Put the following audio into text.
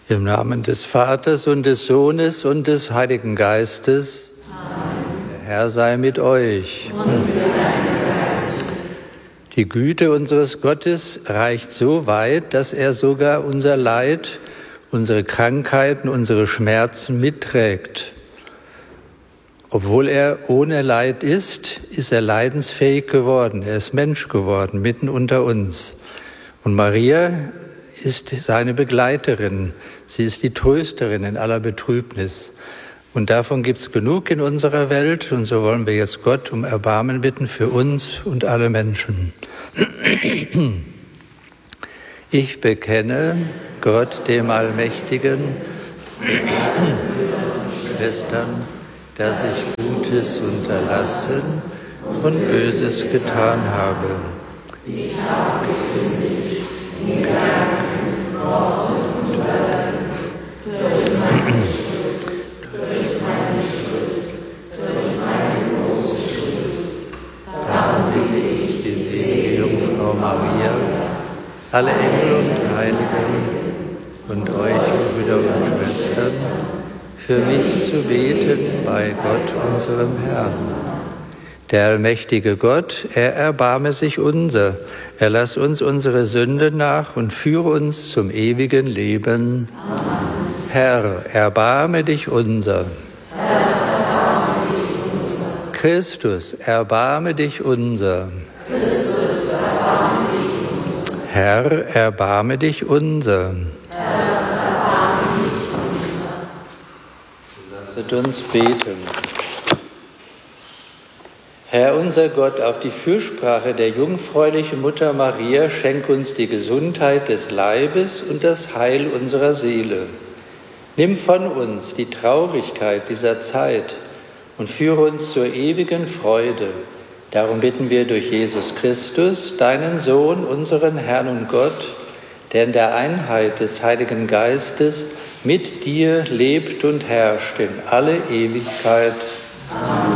Im Namen des Vaters und des Sohnes und des Heiligen Geistes. Amen. Der Herr sei mit euch. Und mit deinem Geist. Die Güte unseres Gottes reicht so weit, dass er sogar unser Leid, unsere Krankheiten, unsere Schmerzen mitträgt. Obwohl er ohne Leid ist er leidensfähig geworden. Er ist Mensch geworden, mitten unter uns. Und Maria ist seine Begleiterin. Sie ist die Trösterin in aller Betrübnis. Und davon gibt es genug in unserer Welt. Und so wollen wir jetzt Gott um Erbarmen bitten für uns und alle Menschen. Ich bekenne Gott, dem Allmächtigen, Schwestern, dass ich Gutes unterlassen und Böses getan habe. Ich habe gesündigt in Gedanken, Worten und Wörtern, durch meine große Schuld. Darum bitte ich die selige Jungfrau Maria, alle Engel und Heiligen und euch, Brüder und Schwestern, für mich zu beten bei Gott, unserem Herrn. Der allmächtige Gott, er erbarme sich unser. Er lass uns unsere Sünde nach und führe uns zum ewigen Leben. Amen. Herr, erbarme dich unser. Herr, erbarme dich unser. Christus, erbarme dich unser. Christus, erbarme dich unser. Herr, erbarme dich unser. Herr, erbarme dich unser. Lasset uns beten. Herr unser Gott, auf die Fürsprache der jungfräulichen Mutter Maria schenk uns die Gesundheit des Leibes und das Heil unserer Seele. Nimm von uns die Traurigkeit dieser Zeit und führe uns zur ewigen Freude. Darum bitten wir durch Jesus Christus, deinen Sohn, unseren Herrn und Gott, der in der Einheit des Heiligen Geistes mit dir lebt und herrscht in alle Ewigkeit. Amen.